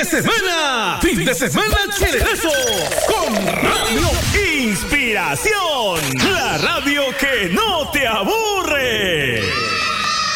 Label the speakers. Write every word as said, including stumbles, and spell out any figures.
Speaker 1: de semana. Fin de semana chelerazo. Con Radio Inspiración. La radio que no te aburre.